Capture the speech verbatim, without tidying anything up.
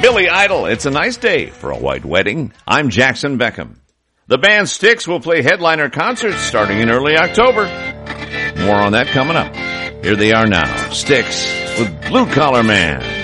Billy Idol, It's a Nice Day for a White Wedding. I'm Jackson Beckham. The band Styx will play headliner concerts starting in early October. More on that coming up. Here they are now, Styx with Blue Collar Man.